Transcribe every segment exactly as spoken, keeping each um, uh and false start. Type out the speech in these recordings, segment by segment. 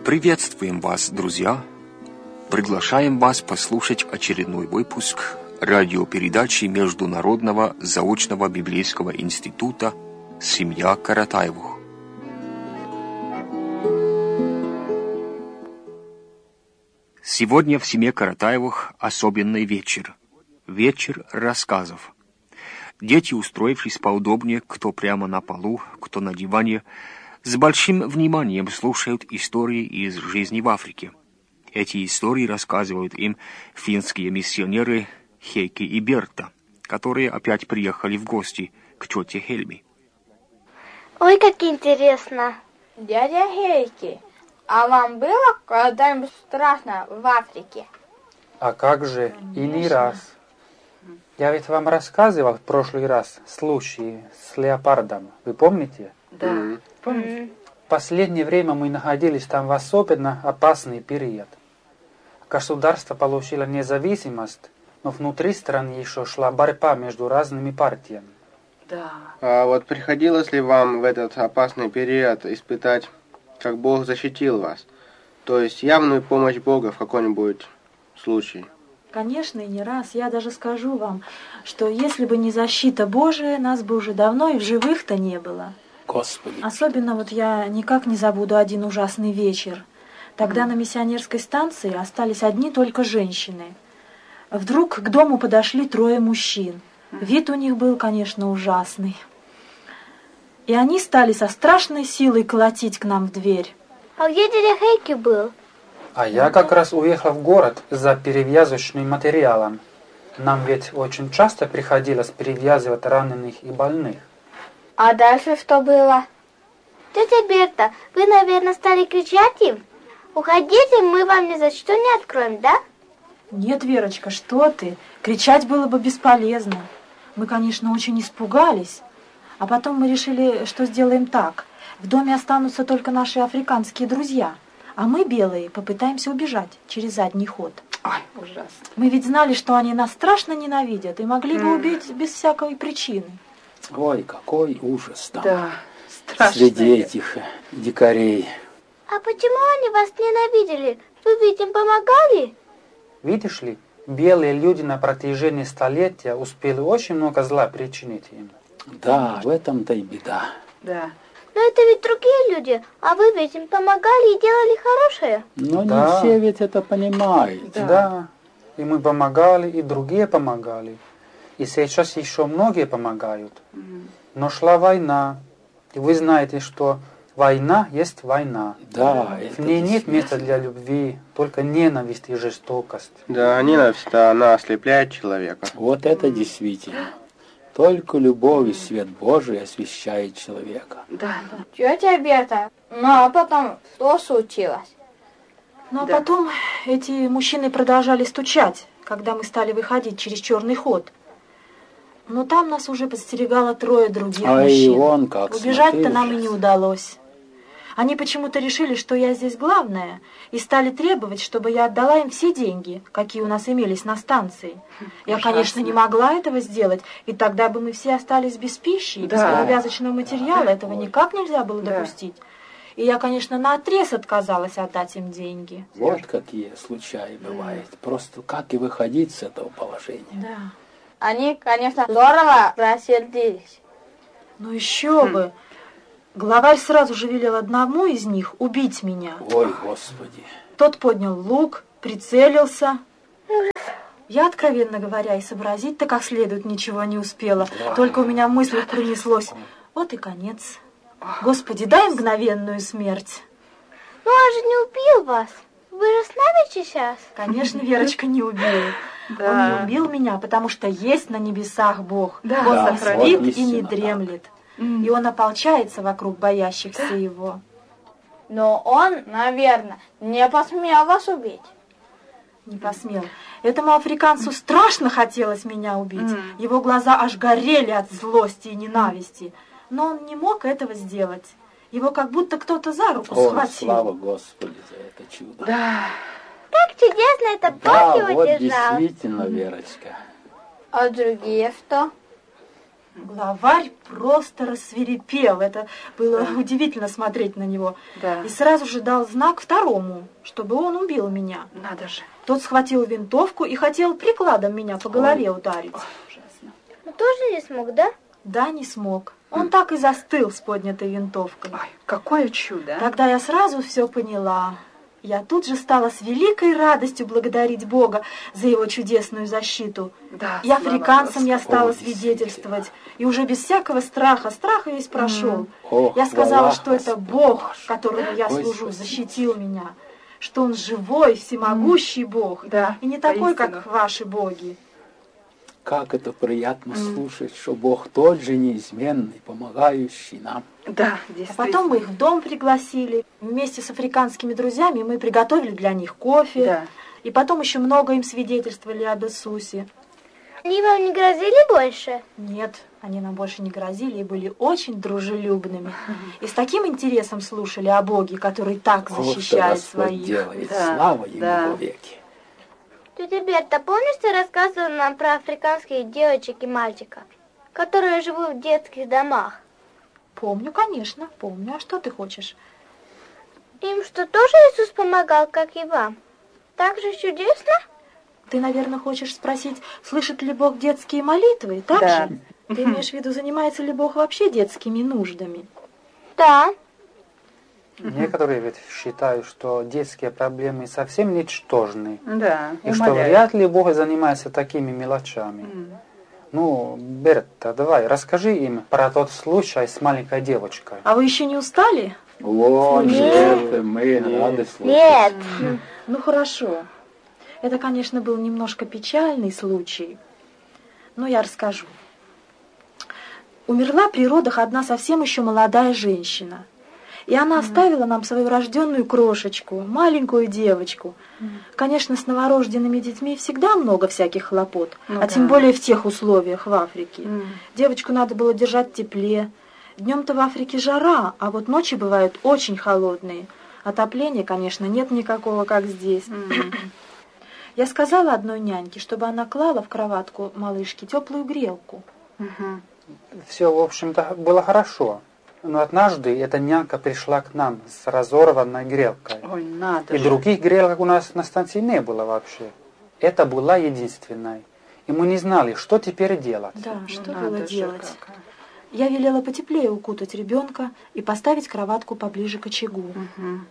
Приветствуем вас, друзья! Приглашаем вас послушать очередной выпуск радиопередачи Международного заочного библейского института «Семья Каратаевых». Сегодня в семье Каратаевых особенный вечер. Вечер рассказов. Дети, устроившись поудобнее, кто прямо на полу, кто на диване, с большим вниманием слушают истории из жизни в Африке. Эти истории рассказывают им финские миссионеры Хейки и Берта, которые опять приехали в гости к тете Хельми. Ой, как интересно. Дядя Хейки, а вам было когда-нибудь страшно в Африке? А как же, и не раз. Я ведь вам рассказывал в прошлый раз случаи с леопардом. Вы помните? Да. Mm-hmm. Помните? В последнее время мы находились там в особенно опасный период. Государство получило независимость, но внутри страны еще шла борьба между разными партиями. Да. А вот приходилось ли вам в этот опасный период испытать, как Бог защитил вас? То есть явную помощь Бога в каком-нибудь случае? Конечно, и не раз. Я даже скажу вам, что если бы не защита Божия, нас бы уже давно и в живых-то не было. Господи. Особенно вот я никак не забуду один ужасный вечер. Тогда на миссионерской станции остались одни только женщины. Вдруг к дому подошли трое мужчин. Вид у них был, конечно, ужасный. И они стали со страшной силой колотить к нам в дверь. А где дядя Хейки был? А я как раз уехал в город за перевязочным материалом. Нам ведь очень часто приходилось перевязывать раненых и больных. А дальше что было? Тетя Берта, вы, наверное, стали кричать им? Уходите, мы вам ни за что не откроем, да? Нет, Верочка, что ты? Кричать было бы бесполезно. Мы, конечно, очень испугались. А потом мы решили, что сделаем так. В доме останутся только наши африканские друзья. А мы, белые, попытаемся убежать через задний ход. Ой, ужасно. Мы ведь знали, что они нас страшно ненавидят и могли бы убить без всякой причины. Ой, какой ужас там. Да, страшно. Среди этих дикарей. А почему они вас ненавидели? Вы ведь им помогали? Видишь ли, белые люди на протяжении столетия успели очень много зла причинить им. Да, в этом-то и беда. Да. Но это ведь другие люди, а вы ведь им помогали и делали хорошее. Но Да. не все ведь это понимают. Да. да, и мы помогали, и другие помогали. И сейчас еще многие помогают. Mm. Но шла война, и вы знаете, что война есть война. Да, В это ней нет действительно. места для любви, только ненависть и жестокость. Да, ненависть, она ослепляет человека. Вот это действительно. Только любовь и свет Божий освещает человека. Да. Тетя Берта, ну а потом что случилось? Ну а Да. потом эти мужчины продолжали стучать, когда мы стали выходить через черный ход. Но там нас уже подстерегало трое других А и мужчин. вон как, Убежать-то смотри, нам и ужас. не удалось. Они почему-то решили, что я здесь главная, и стали требовать, чтобы я отдала им все деньги, какие у нас имелись на станции. Я, Ужасно. конечно, не могла этого сделать, и тогда бы мы все остались без пищи и без Да. перевязочного материала. Этого никак нельзя было Да. допустить. И я, конечно, наотрез отказалась отдать им деньги. Вот какие случаи бывают. Просто как и выходить с этого положения. Да. Они, конечно, здорово рассердились. Ну еще бы. Главарь сразу же велел одному из них убить меня. Ой, Господи. Тот поднял лук, прицелился. Я, откровенно говоря, и сообразить-то как следует ничего не успела. Да. Только у меня в мыслях пронеслось. Вот и конец. Господи, дай мгновенную смерть. Ну, он же не убил вас. Вы же с нами сейчас? Конечно, Верочка не убил. Да. Он не убил меня, потому что есть на небесах Бог. Да. Он Да, сохранит вот и не истинно дремлет. И он ополчается вокруг боящихся его. Но он, наверное, не посмел вас убить. Не посмел. Этому африканцу страшно хотелось меня убить. Его глаза аж горели от злости и ненависти. Но он не мог этого сделать. Его как будто кто-то за руку О, схватил. слава Господи за это чудо. Да. Как чудесно это Бог Да, его вот держал. действительно, Верочка. А другие что? Главарь просто рассвирепел. Это было да. удивительно смотреть на него. Да. И сразу же дал знак второму, чтобы он убил меня. Надо же. Тот схватил винтовку и хотел прикладом меня по голове Ой. ударить. Ой, ужасно. Ну тоже не смог, да? Да, не смог. Он mm. так и застыл с поднятой винтовкой. Ой, какое чудо. Тогда я сразу все поняла. Я тут же стала с великой радостью благодарить Бога за его чудесную защиту. Да, и африканцам я стала Ой, свидетельствовать. И уже без всякого страха, страх весь прошел. Mm. Я сказала, Ох, что это Бог, которому я Ой, служу, спасибо. защитил меня. Что он живой, всемогущий Бог. Да, и не такой, поистину. как ваши боги. Как это приятно mm. слушать, что Бог тот же неизменный, помогающий нам. Да, А действительно. потом мы их в дом пригласили. Вместе с африканскими друзьями мы приготовили для них кофе. Да. И потом еще много им свидетельствовали об Иисусе. Они вам не грозили больше? Нет, они нам больше не грозили и были очень дружелюбными. И с таким интересом слушали о Боге, который так защищает вот что своих. делает. Да, Слава ему да. вовеки. Тетя Берта, помнишь, ты рассказывала нам про африканских девочек и мальчиков, которые живут в детских домах? Помню, конечно, помню. А что ты хочешь? Им что, тоже Иисус помогал, как и вам? Так же чудесно? Ты, наверное, хочешь спросить, слышит ли Бог детские молитвы? Так Да. же? Ты имеешь в виду, занимается ли Бог вообще детскими нуждами? Да. Некоторые ведь считают, что детские проблемы совсем ничтожны. Да, И что умоляю. вряд ли Бог занимается такими мелочами. М. Ну, Берта, давай, расскажи им про тот случай с маленькой девочкой. А вы еще не устали? Вот же Нет. это мы рады слушать. Нет. Ну хорошо. Это, конечно, был немножко печальный случай, но я расскажу. Умерла при родах одна совсем еще молодая женщина. И она оставила нам свою рожденную крошечку, маленькую девочку. Конечно, с новорожденными детьми всегда много всяких хлопот, Ну а да. тем более в тех условиях в Африке. М. Девочку надо было держать в тепле. Днем-то в Африке жара, а вот ночи бывают очень холодные. Отопления, конечно, нет никакого, как здесь. М. Я сказала одной няньке, чтобы она клала в кроватку малышки теплую грелку. Мгм. Все, в общем-то, было хорошо. Но однажды эта нянька пришла к нам с разорванной грелкой. Ой, надо И же. других грелок у нас на станции не было вообще. Это была единственная. И мы не знали, что теперь делать. Да, Ну, что надо было же делать? как. Я велела потеплее укутать ребенка и поставить кроватку поближе к очагу. Мгм.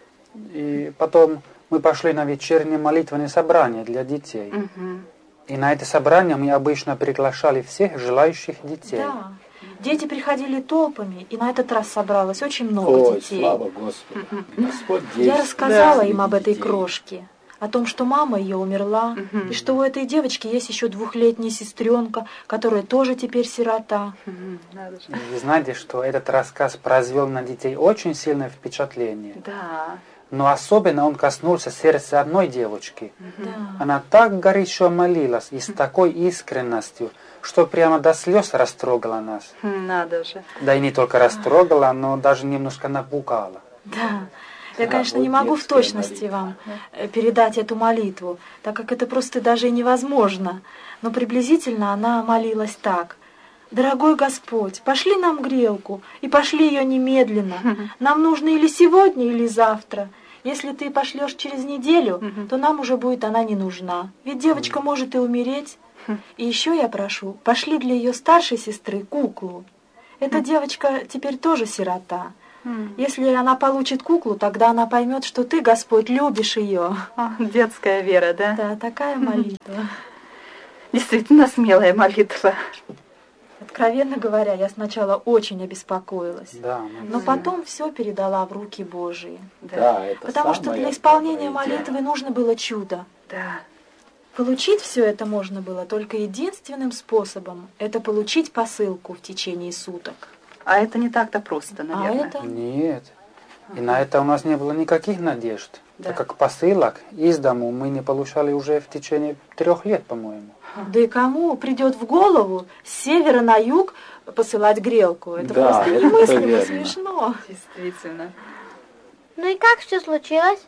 И потом мы пошли на вечернее молитвенное собрание для детей. Мгм. И на это собрание мы обычно приглашали всех желающих детей. Да, дети приходили толпами, и на этот раз собралось очень много Ой, детей. слава Господу. Господь Я действует. рассказала Да. им об этой Детей. крошке, о том, что мама ее умерла, Мгм. и что у этой девочки есть еще двухлетняя сестренка, которая тоже теперь сирота. Мгм. Надо же. И вы знаете, что этот рассказ произвел на детей очень сильное впечатление. Да. Но особенно он коснулся сердца одной девочки. Да. Она так горячо молилась и с такой искренностью, что прямо до слез растрогала нас. Хм, Надо же. Да и не только растрогала, но даже немножко напугала. Да. Я, Да, конечно, вот не могу в детская точности молитва. вам э, передать эту молитву, так как это просто даже и невозможно. Но приблизительно она молилась так. «Дорогой Господь, пошли нам грелку, и пошли ее немедленно. Нам нужно или сегодня, или завтра. Если ты пошлешь через неделю, то нам уже будет она не нужна. Ведь девочка может и умереть. И еще я прошу, пошли для ее старшей сестры куклу. Эта девочка теперь тоже сирота. Если она получит куклу, тогда она поймет, что ты, Господь, любишь ее». А, детская вера, да? Да, такая молитва. Действительно смелая молитва. Откровенно говоря, я сначала очень обеспокоилась, Да, мы- но потом все передала в руки Божьи. Да, это Потому что самое для исполнения доброе дело. молитвы нужно было чудо. Да. Получить все это можно было только единственным способом – это получить посылку в течение суток. А это не так-то просто, А наверное. это Нет. И на это у нас не было никаких надежд. Да. Так как посылок из дому мы не получали уже в течение трех лет, по-моему. да и кому придет в голову с севера на юг посылать грелку? Это Да, просто это немыслимо верно. смешно. Действительно. Ну и как все случилось?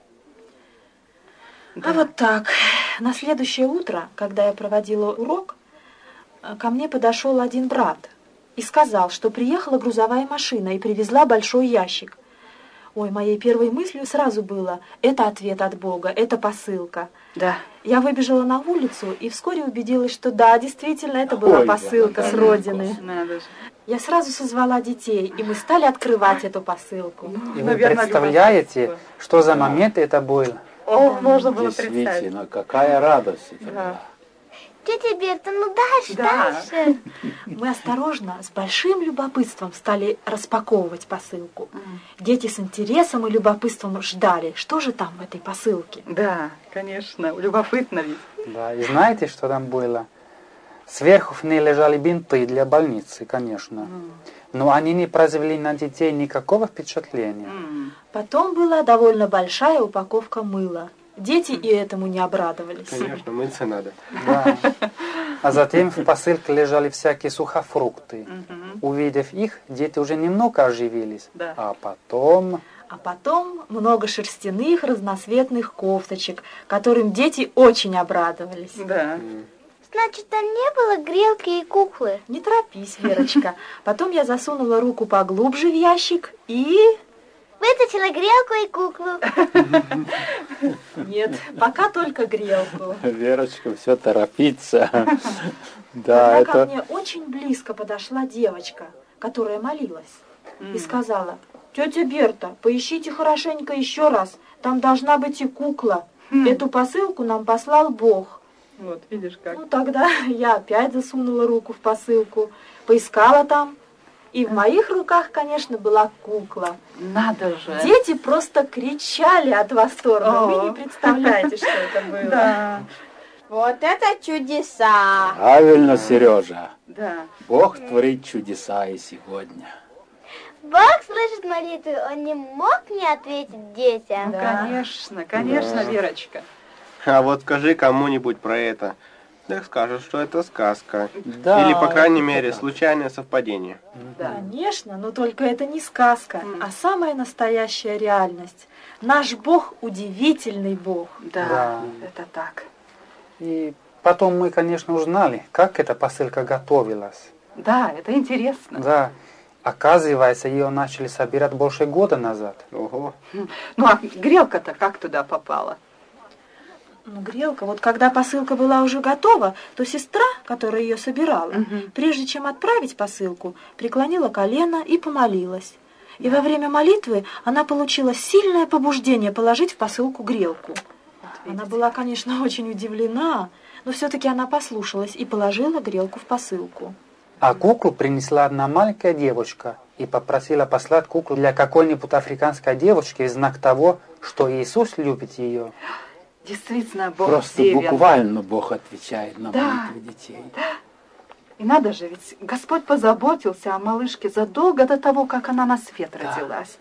А вот так. На следующее утро, когда я проводила урок, ко мне подошел один брат, и сказал, что приехала грузовая машина и привезла большой ящик. Ой, моей первой мыслью сразу было: это ответ от Бога, это посылка. Да. Я выбежала на улицу и вскоре убедилась, что да, действительно, это была Ой, посылка с родины. Надо же. Я сразу созвала детей, и мы стали открывать эту посылку. И вы Наверное, представляете, любопытство. что за момент это был? О, можно было представить. Действительно, какая радость это была. Тетя Берта, ну дальше, Да. дальше. Мы осторожно, с большим любопытством стали распаковывать посылку. Дети с интересом и любопытством ждали, что же там в этой посылке. Да, конечно, любопытно ведь. Да, и знаете, что там было? Сверху в ней лежали бинты для больницы, конечно. Но они не произвели на детей никакого впечатления. М. Потом была довольно большая упаковка мыла. Дети и этому не обрадовались. Конечно, мыться надо. Да. А затем в посылке лежали всякие сухофрукты. Мгм. Увидев их, дети уже немного оживились. Да. А потом... А потом много шерстяных разноцветных кофточек, которым дети очень обрадовались. Да. Значит, там не было грелки и куклы. Не торопись, Верочка. Потом я засунула руку поглубже в ящик и... Вытащила грелку и куклу. Нет, пока только грелку. Верочка все торопится. Да, Тогда ко это... мне очень близко подошла девочка, которая молилась, и сказала: «Тетя Берта, поищите хорошенько еще раз, там должна быть и кукла. Эту посылку нам послал Бог». Вот, видишь как. Ну, тогда я опять засунула руку в посылку, поискала там, и в моих руках, конечно, была кукла. Надо же. Дети просто кричали от восторга. О. Вы не представляете, что это было. Да. Вот это чудеса! Правильно, Сережа. Да. Бог творит чудеса и сегодня. Бог слышит молитвы, он не мог не ответить детям. Ну, конечно, конечно, Да. Верочка. А вот скажи кому-нибудь про это. Так скажут, что это сказка. Да, Или, по крайней это мере, так. случайное совпадение. Да. Конечно, но только это не сказка, а самая настоящая реальность. Наш Бог удивительный Бог. Да, Да. это так. И потом мы, конечно, узнали, как эта посылка готовилась. Да, это интересно. Да, оказывается, ее начали собирать больше года назад. Ого. Ну, а грелка-то как туда попала? Ну, грелка, вот когда посылка была уже готова, то сестра, которая ее собирала, Мгм. прежде чем отправить посылку, преклонила колено и помолилась. И во время молитвы она получила сильное побуждение положить в посылку грелку. Она была, конечно, очень удивлена, но все-таки она послушалась и положила грелку в посылку. А куклу принесла одна маленькая девочка и попросила послать куклу для какой-нибудь африканской девочки в знак того, что Иисус любит ее. Действительно, Бог Просто верен. буквально Бог отвечает на Да. молитвы детей. И надо же, ведь Господь позаботился о малышке задолго до того, как она на свет Да. родилась.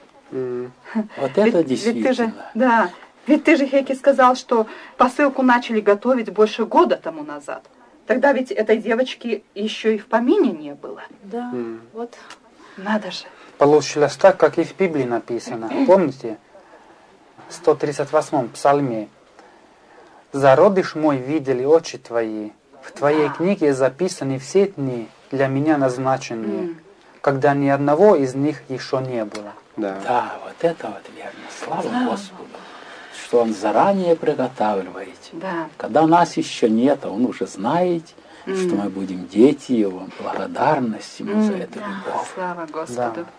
М. Вот Ведь- это ведь ты же, действительно. да, ведь ты же, Хеки, сказал, что посылку начали готовить больше года тому назад. Тогда ведь этой девочки еще и в помине не было. Да, М. вот. Надо же. Получилось так, как и в Библии написано. Помните? В сто тридцать восьмом псалме. «Зародыш мой видели очи твои, в твоей книге записаны все дни, для меня назначенные, когда ни одного из них еще не было». Да. Да, вот это вот верно. Слава Господу, что Он заранее приготавливает. Да. Когда нас еще нет, Он уже знает, что мы будем дети Его, благодарность Ему за М, эту да. любовь. Слава Господу. Да.